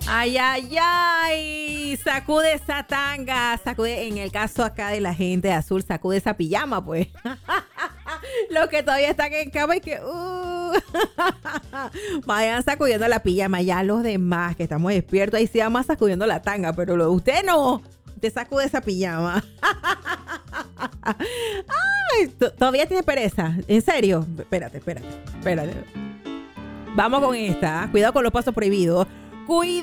Ay, ay, ay, sacude esa tanga, sacude, en el caso acá de la gente de azul, sacude esa pijama, pues. Los que todavía están en cama y que, vayan sacudiendo la pijama, ya los demás que estamos despiertos, ahí sí vamos sacudiendo la tanga, pero lo de usted no, usted sacude esa pijama. Ay, todavía tiene pereza, ¿en serio? Espérate. Vamos con esta, cuidado con los pasos prohibidos. Cuidado.